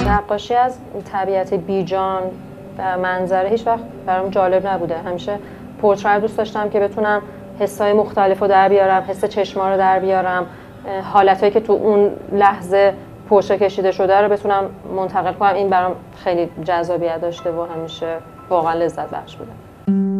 نقاشی از طبیعت بیجان و منظره هیچ وقت برام جالب نبوده. همیشه پورتری دوست داشتم که بتونم حسای مختلف رو در بیارم، حس چشما رو در بیارم، حالتایی که تو اون لحظه پورتره کشیده شده رو بتونم منتقل کنم. این برام خیلی جذابیت داشته و همیشه واقعا لذت بخش بوده.